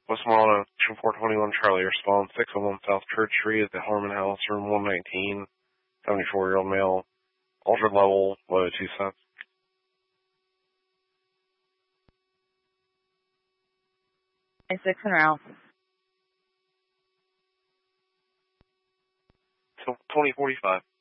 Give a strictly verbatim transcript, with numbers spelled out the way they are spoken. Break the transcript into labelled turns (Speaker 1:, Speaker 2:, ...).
Speaker 1: West Milano, four twenty-one Charlie, respond six oh one South Church Street at the Harmon House, room one nineteen, seventy-four-year-old male, altered level, low two cents.
Speaker 2: Six and route.
Speaker 1: twenty forty-five.